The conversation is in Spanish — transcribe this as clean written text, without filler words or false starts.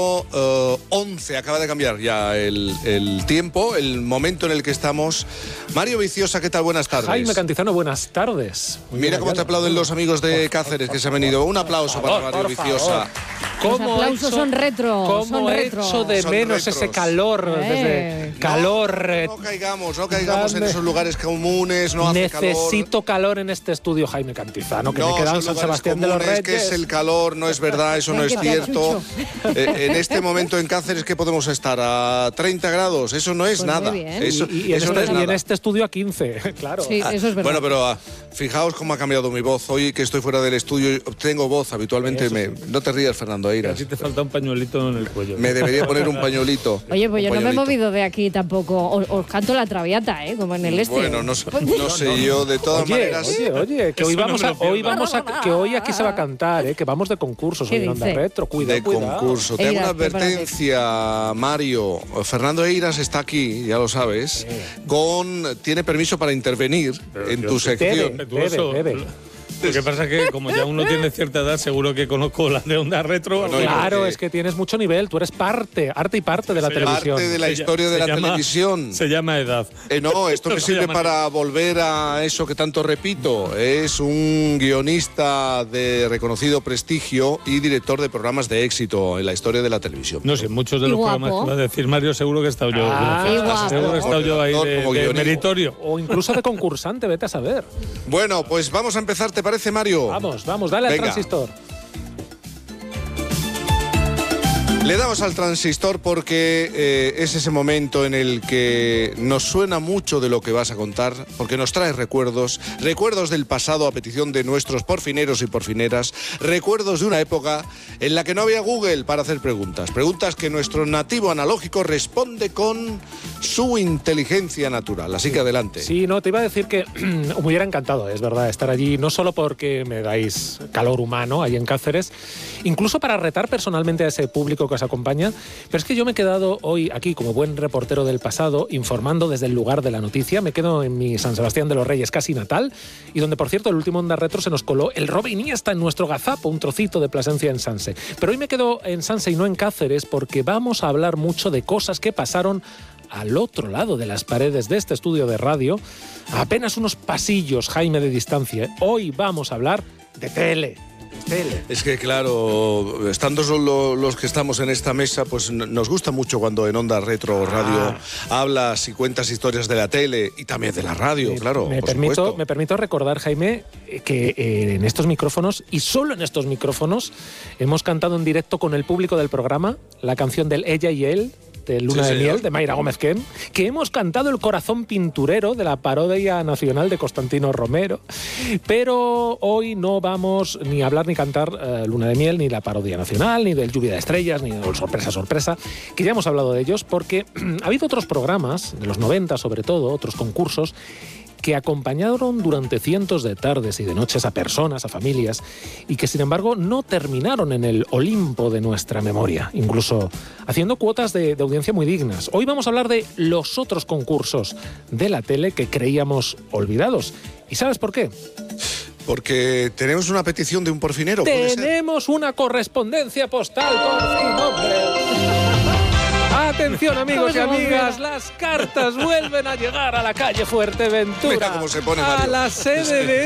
11, acaba de cambiar ya el tiempo, el momento en el que estamos. Mario Viciosa, ¿qué tal? Buenas tardes. Jaime Cantizano, buenas tardes. Mira cómo te aplauden los amigos de Cáceres que se han venido. Un aplauso para Mario Viciosa. Los aplausos son retro. ¿Cómo he hecho de menos ese calor? Desde calor. No caigamos en esos lugares comunes. No hace calor. Necesito calor en este estudio, Jaime Cantizano, que me he quedado en San Sebastián de los Reyes. Que es el calor, no es verdad, eso no es cierto. En este momento en Cáceres, ¿qué podemos estar? ¿A 30 grados? Eso no es Pues nada. Eso Y en este estudio a 15, claro. Sí, eso es verdad. Bueno, pero fijaos cómo ha cambiado mi voz. Hoy que estoy fuera del estudio, tengo voz habitualmente. No te rías, Fernando Eiras. Aquí te falta un pañuelito en el cuello. Me debería poner un pañuelito. Oye, pues yo no me he movido de aquí tampoco. Os canto la Traviata, como en el este. Bueno, no sé yo, de todas maneras. Oye, que hoy aquí se va a cantar, que vamos de concursos hoy en Onda Retro. Cuidado. Concurso. Tengo una advertencia, Mario. Fernando Eiras está aquí, ya lo sabes, tiene permiso para intervenir en tu sección. Debe. Lo que pasa es que como ya uno tiene cierta edad, seguro que conozco las de Onda Retro. Claro, es que tienes mucho nivel. Tú eres arte y parte de la televisión. Parte de la historia de la televisión. Se llama edad. No, esto me sirve para volver a eso que tanto repito. Es un guionista de reconocido prestigio y director de programas de éxito en la historia de la televisión. No sé, muchos de los programas que va a decir Mario, seguro que he estado yo. Seguro que he estado yo ahí de meritorio. O incluso de concursante, vete a saber. Bueno, pues vamos a empezar, ¿te parece, Mario? Vamos, dale al transistor. Le damos al transistor porque es ese momento en el que nos suena mucho de lo que vas a contar, porque nos trae recuerdos del pasado a petición de nuestros porfineros y porfineras, recuerdos de una época en la que no había Google para hacer preguntas que nuestro nativo analógico responde con su inteligencia natural. Así que adelante. Sí, no, te iba a decir que me hubiera encantado, es verdad, estar allí, no solo porque me dais calor humano ahí en Cáceres, incluso para retar personalmente a ese público que os acompaña, pero es que yo me he quedado hoy aquí como buen reportero del pasado, informando desde el lugar de la noticia. Me quedo en mi San Sebastián de los Reyes casi natal, y donde, por cierto, el último Onda Retro se nos coló el Robe Iniesta en nuestro gazapo, un trocito de Plasencia en Sanse. Pero hoy me quedo en Sanse y no en Cáceres, porque vamos a hablar mucho de cosas que pasaron al otro lado de las paredes de este estudio de radio, a apenas unos pasillos, Jaime, de distancia. Hoy vamos a hablar de tele. Es que claro, estando solo los que estamos en esta mesa, pues nos gusta mucho cuando en Onda Retro Radio hablas y cuentas historias de la tele y también de la radio, claro. Me permito recordar, Jaime, que en estos micrófonos, y solo en estos micrófonos, hemos cantado en directo con el público del programa la canción del Ella y Él, de Luna de Miel, de Mayra Gómez Kem, que hemos cantado el corazón pinturero de la parodia nacional de Constantino Romero. Pero hoy no vamos ni a hablar ni cantar Luna de Miel, ni la parodia nacional, ni del Lluvia de Estrellas, ni del Sorpresa, que ya hemos hablado de ellos, porque ha habido otros programas, de los 90 sobre todo, otros concursos, que acompañaron durante cientos de tardes y de noches a personas, a familias, y que sin embargo no terminaron en el Olimpo de nuestra memoria, incluso haciendo cuotas de audiencia muy dignas. Hoy vamos a hablar de los otros concursos de la tele que creíamos olvidados. ¿Y sabes por qué? Porque tenemos una petición de un porfinero. Tenemos una correspondencia postal, por fin, hombre. Atención, amigos y amigas, las cartas vuelven a llegar a la calle Fuerteventura. Mira cómo se pone, Mario. A la sede de